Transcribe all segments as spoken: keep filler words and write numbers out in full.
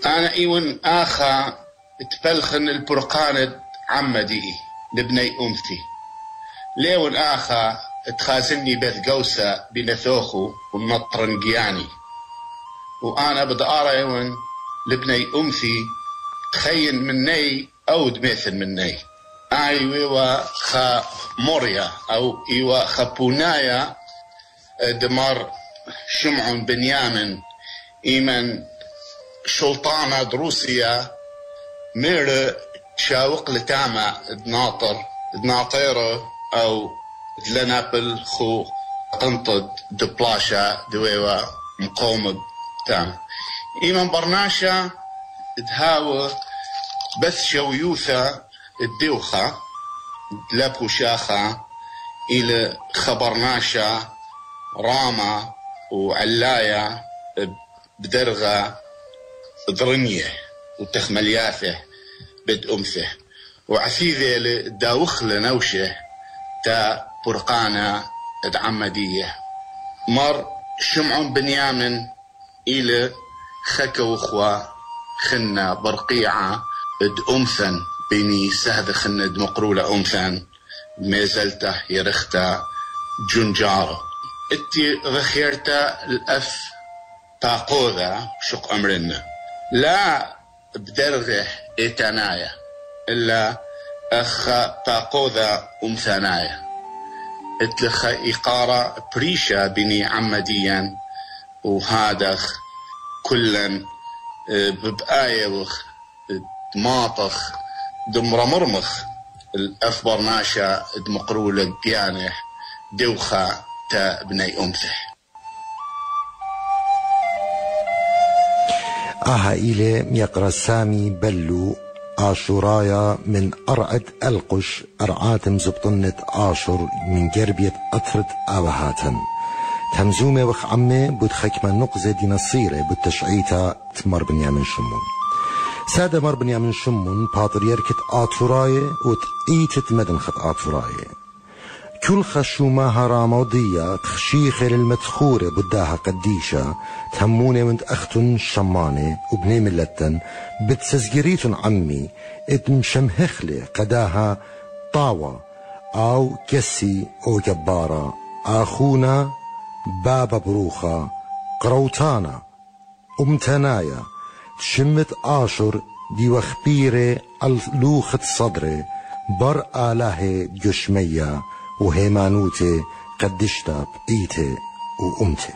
أنا إيون آخا تبلخن البرقاند عمدي لبني أمثي ليون آخا تخازني بث قوسة بنثوخو والنطرنقياني وأنا بدأرا إيون لبني أمثي تخين مني أو دميثن مني أيوة خا موريا أو إيوة خبونايا دمار شمعون بنيامن إيمن شلطانة دروسيا مير تشاوق لتاما دناطر دناطيرة أو دلنابل خو قنطد دبلاشا دويوا مقوم تام إيمن برناشا دهاوة بث شويوثا الدوخة دلابو شاخة إلى خبرناشا راما وعلايا بدرغة ضرنية وتخملياثه بد أمثه وعثيذة لداوخ لنوشه تا برقانة دعمدية مر شمعون بنيامن إلى خكا وخوا خنا برقيعة د أمثن بيني سهد خنا د مقرولة أمثن ميزلته يرخته جنجارة اتي غخيرتا الأف تاقوذا شق أمرنا لا بدرغه إتنايا إلا أخ تاقوذا أمثنايا اتلخ إقارة بريشة بني عمديا وهادخ كلا ببآية وخ دماطخ دمرمرمخ الأف برناشا دمقرولة ديانه دوخة تا بني أمثه آها إلي يقرأ سامي بلو آشورايا من أرعد ألقش أرعاتم زبطنة آشور من جربية أطرد آوهاتن تمزومي وخ عمي بود خكمة نقزة دي نصيرة بود تشعيتا تمر بنيامن شمون سادة مر بنيامن شمون باطر يركت آتوراية وتقيتت مدن خط آتوراية كل خشوماها رامودية تخشيخة للمدخورة بداها قديشة تهموني وانت أختن شمانة وبني ملتن بتسزجريتن عمي اتمشمهخلة قداها طاوة أو كسي أو جبارة آخونا بابا بروخة قروتانا أمتنايا شمت آشر دي وخبيرة اللوخة صدري بر آله جشمية وهيمانوتي قدشتا بقيتي وأمتي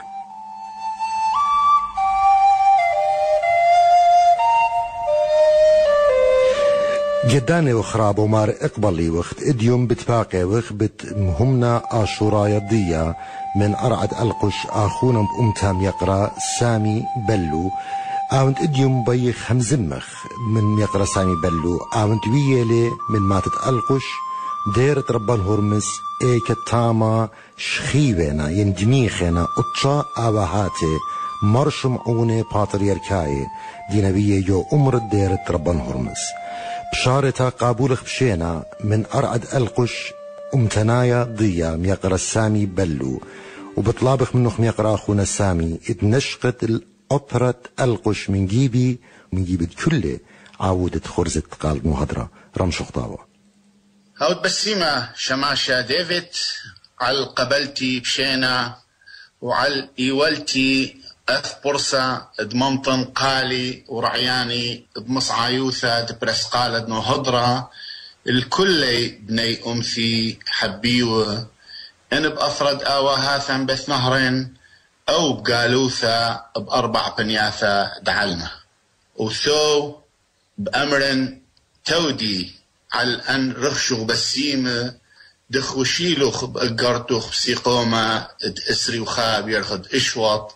جداني وخراب ومار اقبلي وقت اديوم بتباقي وقت بتمهمنا آشورايا ضية من أرعد ألقش آخونا بأمتام يقرأ سامي بلو آونت اديوم بيخ همزمخ من يقرأ سامي بلو آونت ويلي من ماتت ألقش ديرة ربان هرمس ايكا تاما شخيونا يندميخنا اتشا آوهاتي مرشمعوني باتر يركاي دينبيه جو امر ديرة ربان هرمس بشارتا قابولخ بشينا من أرعد ألقش أمتنايا ضيا ميقرا سامي بلو وبطلابخ منخ ميقرا أخونا سامي اتنشقت الأوبرة ألقش من جيبي من جيبي كله عودة خرزة قالب مهدرة رمش خطاوة هاود بسيمة شماشة ديفيد على قبلتي بشينا وعلى إيولتي أث برصة دممطن قالي ورعياني بمصعايوثة دبرسقالة دنو هضرة الكل بني أمثي حبيوة إن بأفرد آواهاثا بث نهرين أو بقالوثة بأربع بنياثة دعلنا وثو بأمر تودي على أن رخشو بسيمة دخوشيلوخ بأقرتوخ بسيقومة اسري وخاب يرخد إشواط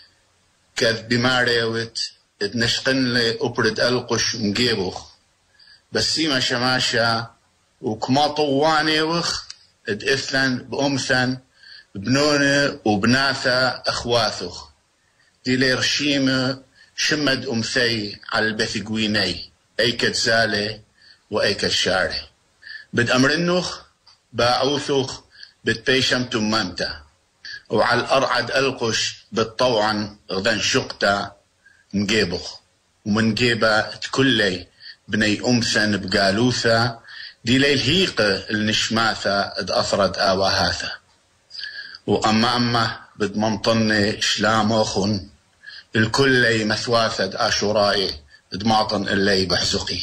كذ بماريوت نشقن لي أبرد ألقش مجيبوخ بسيمة شماشة وكما طواني وخ إثلن بأمثن بنونة وبناثة أخواثوخ دي لي رشيمة شمد أمثي على البثقويني أي كتزالي وأي كتشاري بد أمرنوخ باعوثوخ بتبيشم تمامتا وعلى الأرعد ألقش بالطوعا غدان شقتا مجيبوخ ومن جيبة تكلي بني أمثن بقالوثة دي ليل هيقة النشماثة اد أثرد آواهاثة وأما أما بدمنطن شلاموخن الكل مثواثة آشورائي دماطن اللي بحزقي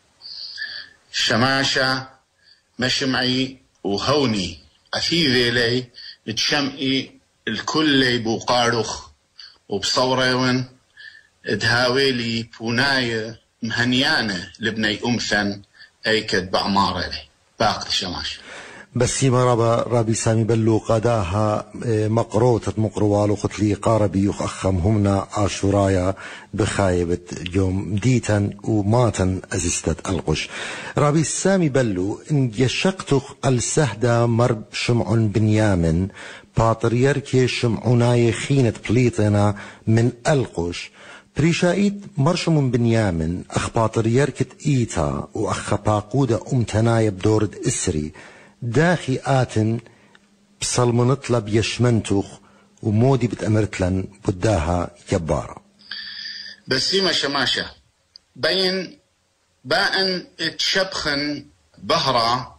شماشة مشمعي وهوني أثيذي لي تشمئي الكل بوقارخ وبصوريون دهاويلي بوناية مهنيانة لبني أمثن أيكد بعمارة لي باقي شماشة بس ما رابا رابي سامي بلو قاداها مقروطة مقروالو قتلي قاربي يخخم همنا آشورايا بخايبة يوم ديتا وماتا أزستت القش رابي سامي بلو إن يشقتخ السهدة مرب شمع بنيامن باتريركي شمعوناي خينة بليطنا من القش بريشايت مرشم بنيامن أخ باتريركة إيتا وأخ باقودة أمتناي بدورد إسري داخي آتن بصلمنطلب يشمنتوخ ومودي بتأمرتلن بداها جبارة بسيمة شماشة بين بائن تشبخن بهرة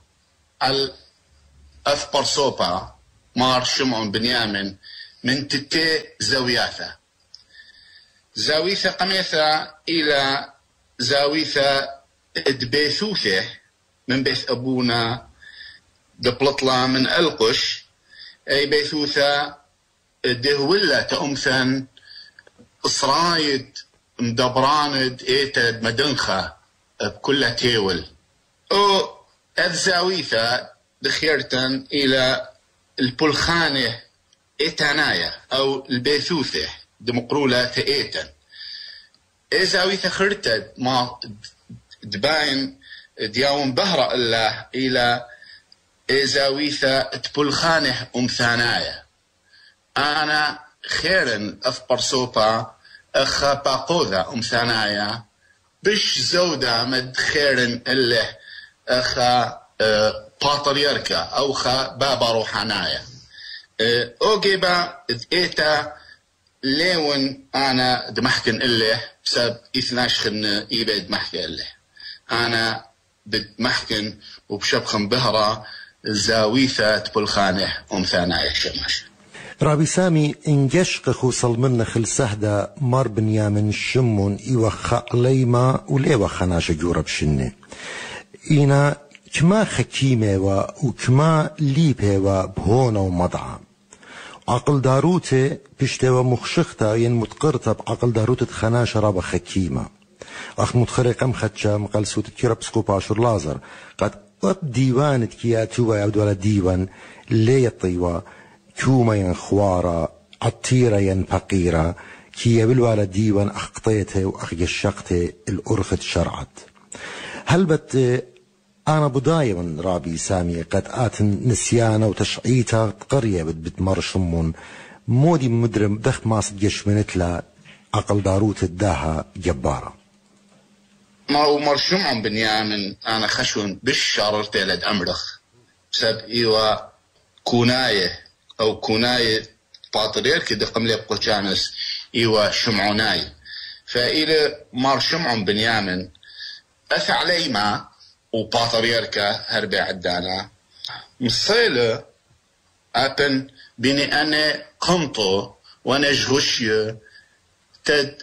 الأثبر صوبا مار شمعون بنيامن من تتي زاوياثة زاويثة قميثة إلى زاويثة دبيثوثة من بيث أبونا دبلطلا من القش أي بيثوثة دهولة تأمثن إصرايد مدبراند إيتد مدنخة بكل تيول أو الزاويثة دخيرتن إلى البلخانة إيتانايا أو البيثوثة دمقرولة تأيتن إزاويثة خرتد ما دباين دياون بهرة الله إلى إزاويثة تبلخانه أمثانايا أنا خيرن أفبر صوبا أخا باقوذا أمثانايا بش زودة مد خيرن اللي أخا أه باطريركا أو خا بابا روحانايا أه أوجيبا إيتا ليون أنا دمحكن اللي بسبب إثناشخن إيبا دمحكن اللي أنا بدمحكن وبشبخن بهرة زاويثة بلخانه أمثانايا شماش رابي سامي انجشق خوصل من خل سهدة مار بنيامن شمون إيوخا ليما وليوخا جورا بشنة إينا كما خكيمة وكما ليبه وبهونة ومضعة عقل داروته بشتوى مخشخته ين متقرطة بعقل داروته خناشة رابا خكيمة أخ متخرق أم خدشة مقال سوت كيربسكو باشر لازر قد أب ديوان كياتوا يعود ولا ديوان لي يطيوا كوما ين خوارا عطيرة ين فقيرة كي بالوالا ديوان أخطيته وأخ يشقته الأرخت شرعت هل بت أنا بدايما رابي سامي قد آت نسيانة وتشعيته قرية بتمر شمون مودي مدرم دخ ما صدقش منتلا عقل داروت الداها جبارة ما هو مرشوم بنيامن أنا خشون بالشارر تيلد أمرخ بسبب إيوا كوناية أو كوناية باطرير كده قملي بقوشانس إيوا شمعوناي فإلى مرشوم بنيامن أثع ليما وباطريركا هربي عدانا مصيلة أبن بني أنا قمطو وأنا جهوشي تد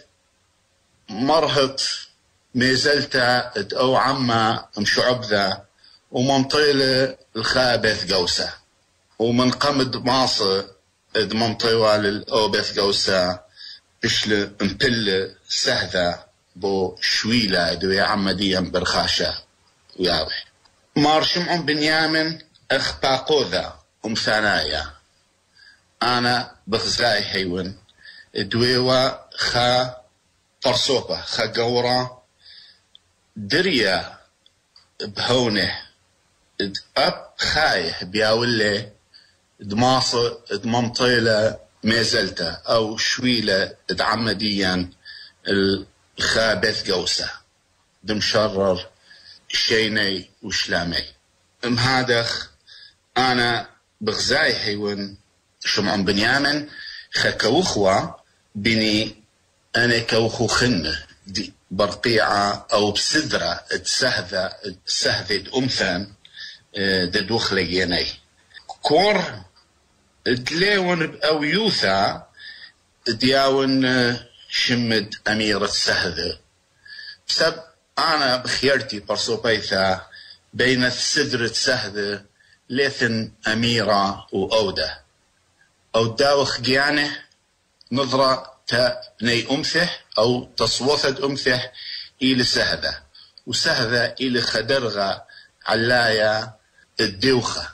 مرهط ميزلتا أو عما مشعب ذا ومنطيلة الخابث قوسة ومن قمد ماصة اد منطيوة للأوبث قوسة بشل مبل سهذا بو شويلة دوية عمديا برخاشة وياوح مارشمعون بنيامن اخ باقوذا امثانايا انا بغزاي هيون دويوة خا فرصوبة خا قورة دريا بهونه اب خايه بياولي دماصة دمنطيلة ميزلته او شويلة دعمديا الخابث قوسة دمشرر شيني وشلامي ام هادخ انا بغزاي هيون شمعون بنيامن خكوخوا بني انا كوخو خنه برقيعة أو بسدرة تسهذة تسهذة أمثان ددوخ لجيني كور دليون أو يوثا دياون شمد أميرة سهذة بسبب أنا بخيرتي برصوبيثا بين السدرة سهذة ليثن أميرة وأودة أو داوخ جيانه نظرة تا بني أمثه أو تصوثة أمثه إلى سهذة وسهذة إلى خدرغة علايا الدوخة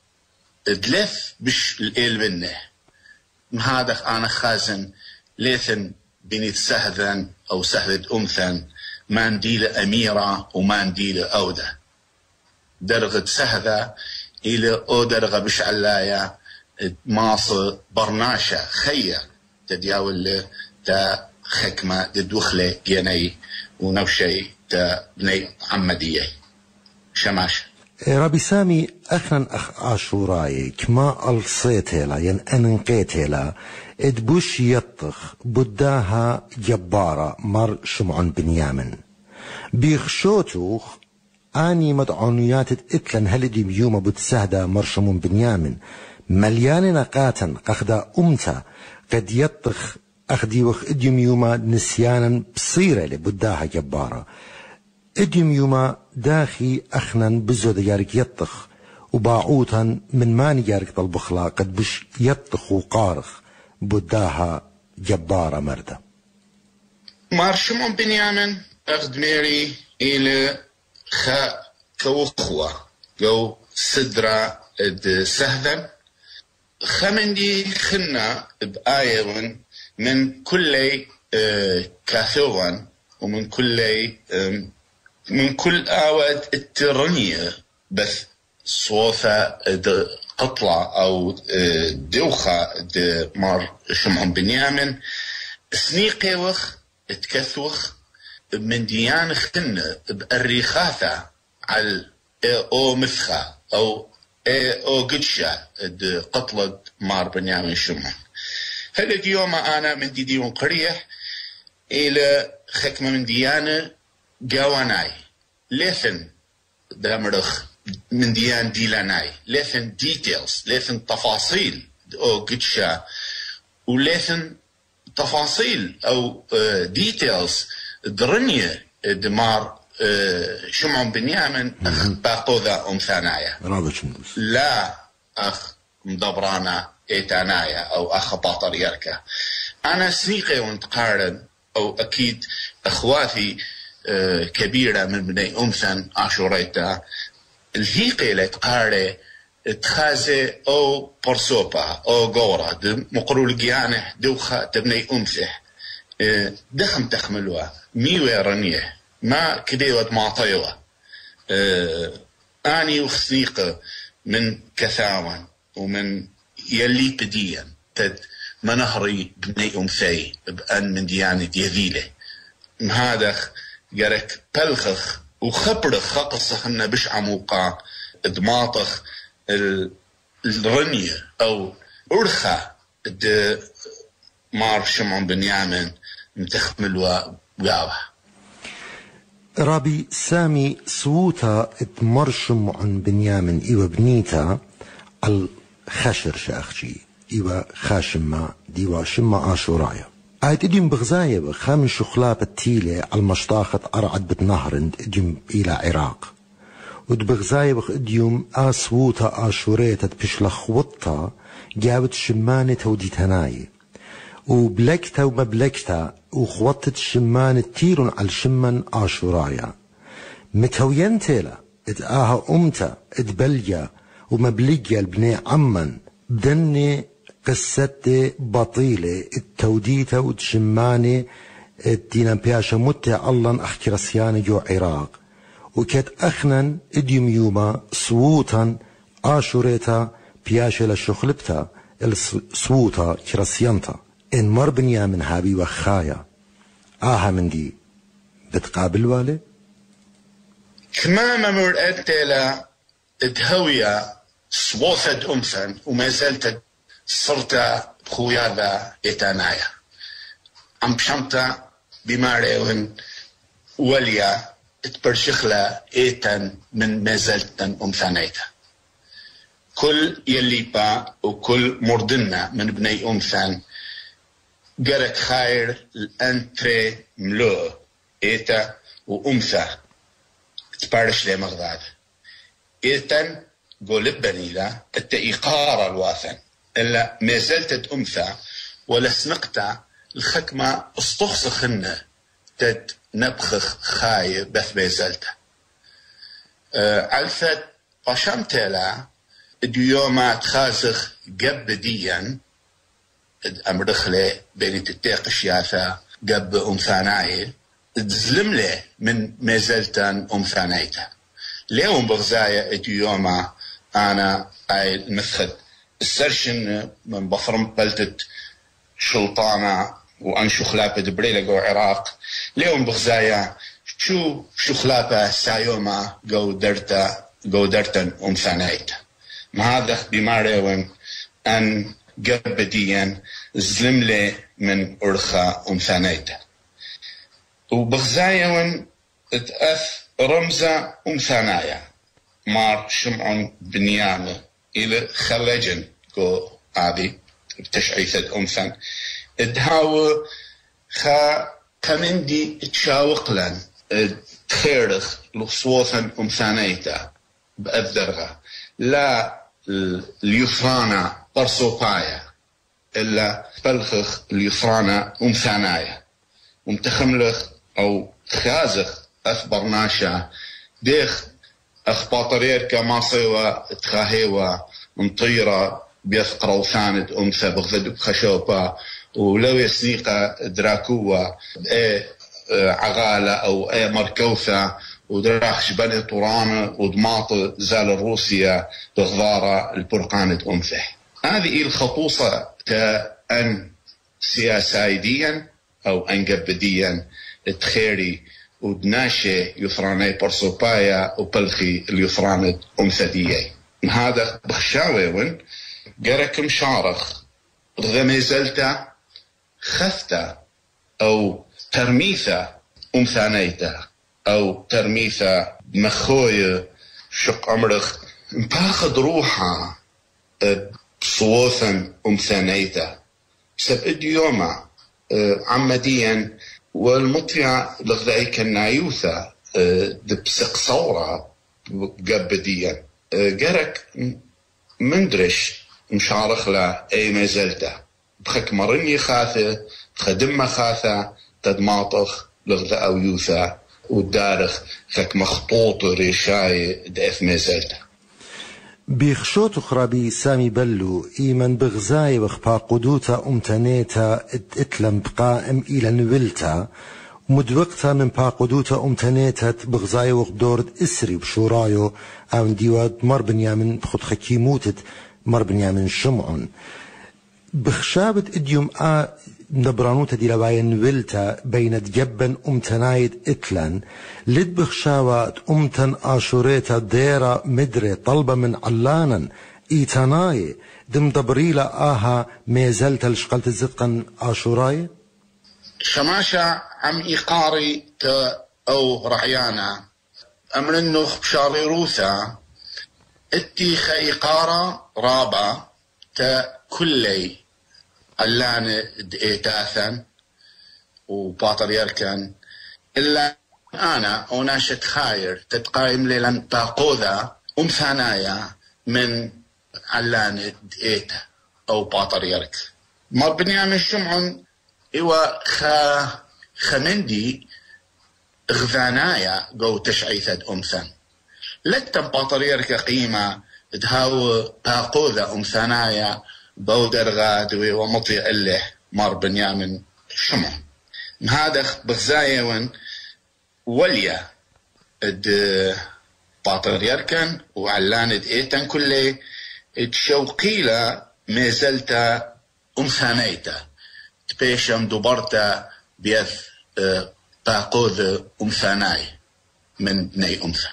دلث بش الإيل منه هذا أنا خازن ليثن بنيت سهذا أو سهذة أمثا ما نديل أميرة وما نديل أودة درغة سهذة إلى أو درغة بش علايا ماص برناشة خير تدياول تا خكمة تدوخلة جني ونوشي تا بني عمدية شماش ربي سامي أخنا أخ عاشوراي كما ألصيتها ين أنقيتها ادبوش يطخ بداها جبارة مر شمعون بنيامن بيخشوتوخ آني مدعونيات اتلن هلدي بيوم بتسهدا مر شمعون بنيامن مليان نقاتا قخدا أمتا قد يطخ أخدي وخ اديم يوما نسيانا بصيرة لبداها جبارة اديم يوما داخي أخنا بزود يارك يطخ وباعوتا من ماني يارك طلبخلا قد بش يطخ وقارخ بداها جبارة مردة مارشمون بنيامن أخد ميري إلى خا كوخوة جو سدرة اد سهذا خمندي خنا بآيون من كل اه كاثوان ومن كل اه من كل آوات الترنية بس صوفة قطلة أو اه دوخة مار شمعون بنيامن سنيقي وخ تكثوخ من ديان خنا بالريخاثة على أو مفخة أو او قدشة قتلت مار بنيامن شمعون هل اليوم أنا من دي ديون قريح إلى خكمة من ديانة جواناي ليثن دامرخ من ديان ديلاناي ليثن ديتيلز ليثن تفاصيل او قدشة وليثن تفاصيل او ديتيلز درنية دمار شمعون بنيامن أخ باقوذا أم ثانايا لا أخ مدبرانا إيتانايا أو أخ باطر يركا أنا سنيقي وانتقارن أو أكيد أخواتي كبيرة من بني أمثن عاشوريتا الهيقي لتقاري تخازي أو برسوبا أو غورا مقرول جيانه دوخة تبني أمثه دخم تخملوا ميوي رنيه ما كديوت معطيوة آه آني وخسيقة من كثاوان ومن يلي بديا تد منهري بني أمثي بأن من ديانة يذيلة هذا يرك بلخخ وخبرخ خقصخنا بش عموقا دماطخ الرنية أو أرخى د مار شمعون بنيامن متخمل وقاوة رابي سامي صوتا اتمرشم عن بنيامن إيوة بنيتا الخشر شاخشي إيوة خاشمة ديوا شمة عاشورايا عاد إديم بغزاية بخامن شخلاب التيلة المشطاخة أرعد بتنهرند إديم إلى عراق ود بغزاية بخ إديم آسووتا عاشوريتا بشلخ وطا جابت شمانة وديتناي وبلكتا ومبلكتا وخوطت شمان تيرون على شمن عاشورايا متوين تيلا اتآها أمتا اتبليا ومبليا البني عمن بدني قصتي بطيلة التوديتا وتشماني الدينا بياشا متى الله أحكي رسياني جو عراق وكت أخنن اديم يوما صوتا عاشوريتا بياشا لشخلبتا الصوتا كرسيانتا إن مر بنيامن هابي وخايا آها من دي بتقابل والي كما ممر أنتلا تهوية صوثة أمثا وما زلت صرت خويا ذا إتانايا أم بشمتا بماريوهن وليا تبرشخلا ايتن من مازلتن ام ثانيتا كل يلي با وكل مردنا من بني ام ثان جرك خير الانتري ملو ايتا وامثا تبارش لي مغداد ايتن قول بنيلا التإيقار الواثن الا ما زلت امثا ولا سنقتا الخكمة استخسخنا تد نبخخ خاي بث ما زلت أه علفت قشمتلا ديوما تخازخ قب ديا امرخلي بيني تتيق شياثا قب امثاناي تزلم لي من ما زلتن امثانايتا اليوم بغزايا ديوما انا اي المسخد السرشن من بفرم بلتت شلطانة وانشو خلافة دبريلة جو عراق اليوم بغزايا شو شو خلافة سايوما جو درتا جو درتن امثانايتا ما هذا بماريون ان قبديا زلملي من ارخا امثانايتا وبغزايون اتأث رمزة امثانايا مار شمعون بنيامة الى خلجن كو عادي بتشعيثة امثان ادهاو خا كمندي تشاوق لن تخيرخ لصوثا امثانايتا بأذرها لا اليفرانا برصوبايا إلا بلخخ اليفرانا أمثانايا ومتخملخ أو خازخ أخبرناشا ديخ أخباطرير كما صيوة تخاهيوة مطيرة بيث قروثانة أمثى بغذد خشوبا ولو يسنيقة دراكوة ايه عغالة أو ايه مركوثة ودراخش بني طورانة ودماط زال روسيا بغضارة البرقانة أمثح هذه الخطوصة كأن سياسايديا أو أن قبديا تخيري ودناشي يفراني برصوبايا وبلخي اليفرانة أمثدية هذا بخشاويون قركم شارخ غميزلتا خفتا أو ترميثا أمثانيتا أو ترميثا مخوية شق أمرخ باخد روحها بصوثا أمثانيتا سب يوما عمديا والمطيع لغذائك النايوثا دبسق صورة قبديا قرك مندرش مشارخ لا أي مازلته بخك مرني خاثة خدمة خاثة تدماطخ لغذاء أو يوثا ودارخ خك مخطوط ريشاي داف مازلته بيخشوت خرابي سامي بلو إيمن بغزاي وخبا قدوتا أمتنيتا اتلم بقائم إلى نولتا مدوقتا من با قدوتا أمتنيتا بغزاي وخدورد إسري بشورايو أو ديواد مر بنيامن بخد خكي موتت مر بنيامن شمعون بخشابت اديوم آ نبرانوتا دي لوايا نولتا بين جبن أمتنايد اتلن لد بخشاوات أمتن آشوريتا ديرا مدري طلبة من علانا إيتاناي دم دبريلا آها ميزلتا لشقلت الزدقا آشوراي شماشا عم إيقاري تا أو رعيانا أمر النخ بشاري روثا اتي خيقارة رابا تا كلي علانة دئيتاثا وباطر يركن إلا أنا وناشت خاير تتقايم لي لن تاقوذا أم ثانايا من علانة دئيتا أو باطر يرك ما بنيامن شمعون إيوا خا خمندي غذانايا جو تشعيثة أمثان لتم باطر يرك قيمة دهاو تاقوذا أم ثانايا بودر غادوي ومطيع اللي مار بنيامن شمع هذا بغزايون وليا اد باطر يركن وعلان ايتن كله تشوقيلا مازلتا ام ثانيتا تبيشم دبرتا بيث باقوذ ام ثاناي من بني امثى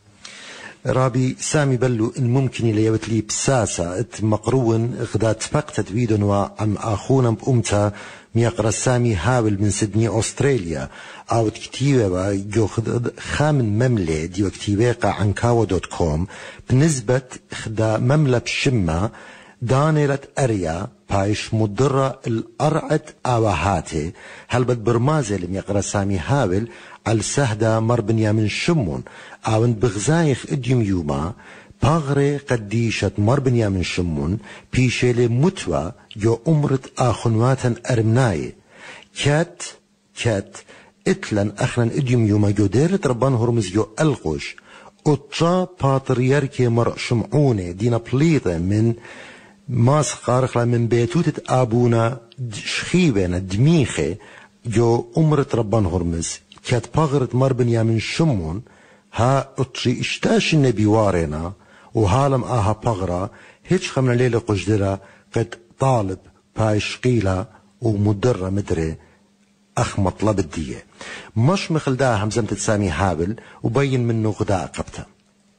رابي سامي بلو إن ممكن ليوت لي بساسة ات مقرون غدا تفقت ويدن وعم آخونا بأمتا ميقرا سامي هاول من سيدني أستراليا أو تكتيبة يأخذ خامن مملة ديو كتيبة عنكاوا دوت كوم بنسبة خدا مملة بشمة دانيلت أريا بايش مضرة الأرعد آواهاتي هل بد برمازة لم يقرأ سامي هاول على سهدة مربنيا من شمون أو بغزايخ إديم يوما باغري قديشة مربنيا من شمون بيشيلي متوى يو أمرت آخنواتا أرمناي كات كات اتلن أخلن إديم يوما يو ديرت ربان هرمز يو ألقوش أطرا باترياركي مر شمعوني دينا بليطة من ماس قارخلا من بيتوتة أبونا شخيبنا دميخي جو أمرت ربان هرمز كات باغرت مربنيا من شمون ها اطري اشتاش النبي وارنا وهالم آها باغرا هيش خمنا ليلة قجدرة قد طالب بايش قيلة ومدرة مدري أخ مطلب الدية مش مخل دا همزمت سامي هابل وبين منه غداء قبته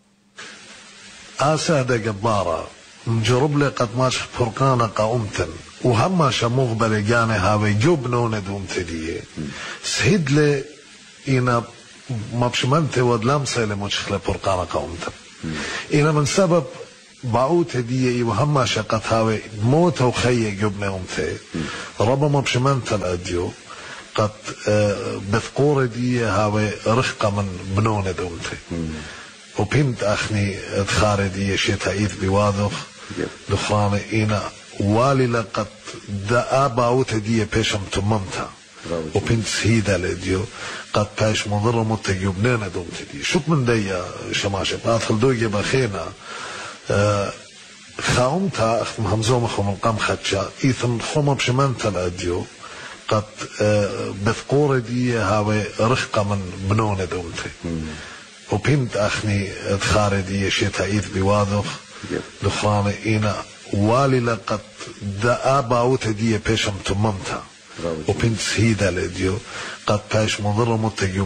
آسادة قبارة نجرب لي قد ماش فرقانة قاومتن وهما شموغ بلقاني هاوي جوبنون دومت دية سهد لي إنا ما بشمنت ودلام سيلي مشخلة فرقانة قاومتن إنا من سبب بعوت هدية وهما شقت هاوي موت وخي جبني أمتي ربما ما بشمنت الأديو قد بثقور دي هاوي رخقة من بنون دومتي وبنت أخني ادخار دي شتايد بواضح دخراني إنا والي لقد دا بعوت هدية بيشم تممتها وبنت سهيدة لديو قد باش مضر متجوبنين دومتي دي شوك من دي شماشة بادخل دوجي بخينا آه خاومتها اخت مهمزوم خو من قام خدشا ايثم خوما بشمانتا الاديو قد آه بثقور دي هاوي رخقة من بنون دومتي وبنت اخني ادخار دي شتايد بواضح دخراني إنا والي لقد دا بعوت هدية بيشم تممتها وبنت سهيدة لديو قد باش مضر متجوب